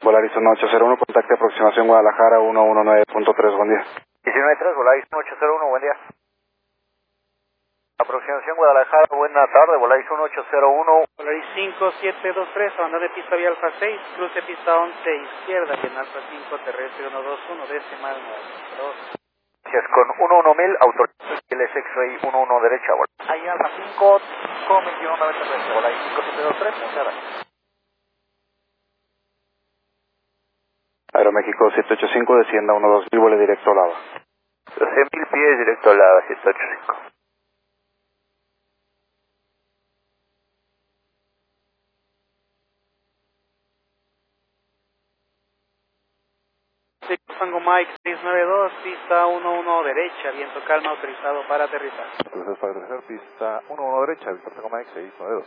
Volaris 1801, contacte aproximación Guadalajara 119.3, buen día. 19.3, Volaris 1801, buen día. Aproximación Guadalajara, buena tarde, Volaris 1801. Volaris 5723, abandon de pista vía Alfa 6, cruce pista 11 izquierda y en Alfa 5 terrestre 121, decimal 9. Gracias, con 11000, autorización el X-Ray 11 derecha, Volaris. Ahí Alfa 5, con 2190 terrestre, Volaris 5723, muchas gracias. Aeroméxico 785, descienda 12000, vuele directo a Lava. 12.000 pies directo a Lava, 785. Sí, Tango Mike 692, pista 11 derecha, viento calma autorizado para aterrizar. Entonces para aterrizar pista 11 derecha, Victor Tango Mike 692.